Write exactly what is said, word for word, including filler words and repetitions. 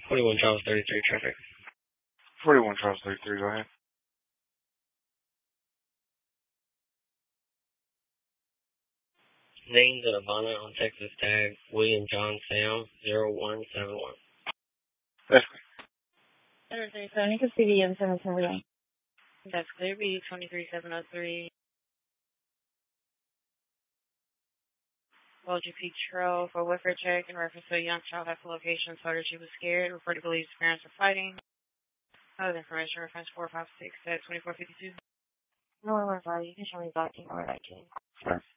forty-one Charles thirty-three traffic. forty-one Charles thirty-three, go ahead. Names of Ivana on Texas tag, William John Sam, zero one seven one. That's Center thirty-seven, you can see the M seven seven. That's clear, B twenty-three seven oh three. L G P Trail for welfare check in reference to a young child at the location, told her she was scared, reported to believe his parents are fighting. Other information, reference four five six at twenty-four fifty-two. No, I'm sorry, you can show me back to where that came. Sure.